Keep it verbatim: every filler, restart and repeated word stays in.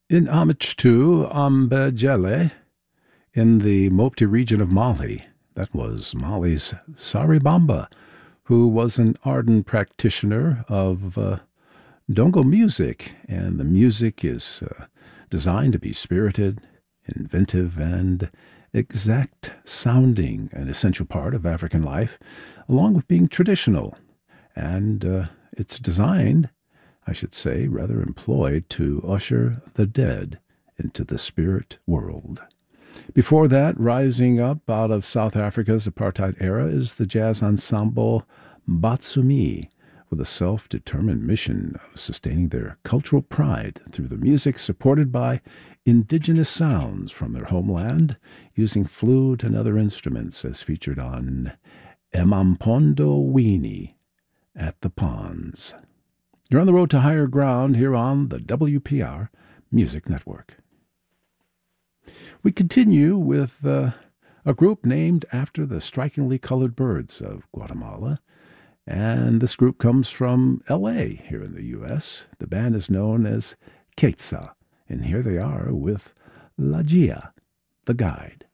In homage to Ambejele in the Mopti region of Mali. That was Mali's Saribamba, who was an ardent practitioner of uh, Dongo music, and the music is uh, designed to be spirited, inventive, and exact sounding, an essential part of African life, along with being traditional. And uh, it's designed, I should say, rather employed to usher the dead into the spirit world. Before that, rising up out of South Africa's apartheid era is the jazz ensemble Batsumi, with a self-determined mission of sustaining their cultural pride through the music supported by indigenous sounds from their homeland, using flute and other instruments as featured on Emampondo Weenie at the Ponds. You're on the road to higher ground here on the W P R Music Network. We continue with uh, a group named after the strikingly colored birds of Guatemala, and this group comes from L A here in the U S. The band is known as Quetzal, and here they are with La Gia, the Guide.